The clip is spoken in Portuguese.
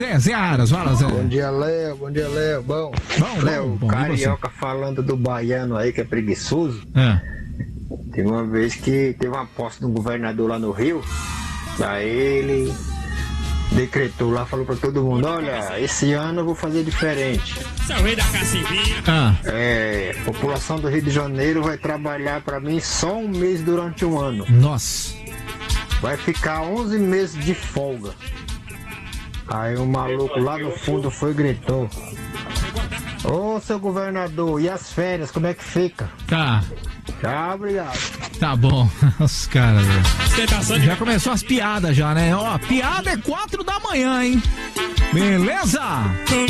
Zé Aras, fala, Zé. Bom dia, Léo. Bom dia, Léo. Bom, Léo, o Carioca falando do baiano aí que é preguiçoso. Teve uma vez que teve uma posse de um governador lá no Rio. Aí ele decretou lá, falou pra todo mundo: olha, esse ano eu vou fazer diferente. A população do Rio de Janeiro vai trabalhar pra mim só um mês durante um ano. Nossa. Vai ficar 11 meses de folga. Aí o maluco lá no fundo foi e gritou: ô, seu governador, e as férias, como é que fica? Tá. Tchau, obrigado. Tá bom. Os caras, velho. Já começou as piadas já, né? Ó, piada é 4 da manhã, hein? Beleza?